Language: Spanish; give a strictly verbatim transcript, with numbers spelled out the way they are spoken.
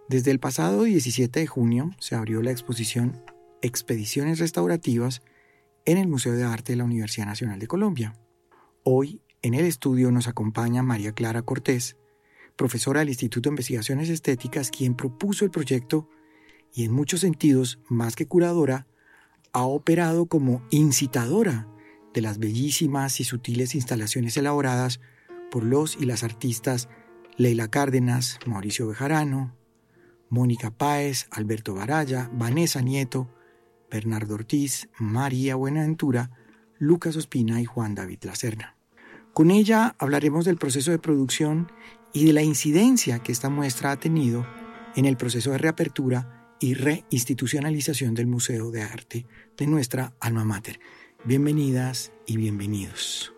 Desde el pasado diecisiete de junio se abrió la exposición Expediciones Restaurativas en el Museo de Arte de la Universidad Nacional de Colombia. Hoy, en el estudio nos acompaña María Clara Cortés, profesora del Instituto de Investigaciones Estéticas, quien propuso el proyecto y en muchos sentidos, más que curadora, ha operado como incitadora de las bellísimas y sutiles instalaciones elaboradas por los y las artistas Leila Cárdenas, Mauricio Bejarano, Mónica Páez, Alberto Baraya, Vanessa Nieto, Bernardo Ortiz, María Buenaventura, Lucas Ospina y Juan David Lacerna. Con ella hablaremos del proceso de producción y de la incidencia que esta muestra ha tenido en el proceso de reapertura y reinstitucionalización del Museo de Arte de nuestra alma mater. Bienvenidas y bienvenidos.